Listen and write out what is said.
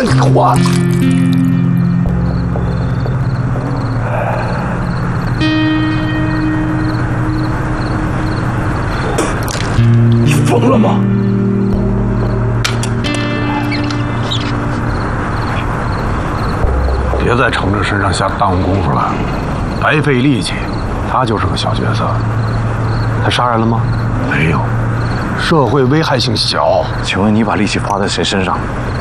我。你疯了吗？别在程程身上下耽误功夫了，白费力气。他就是个小角色。他杀人了吗？没有，社会危害性小。 请问你把力气花在谁身上？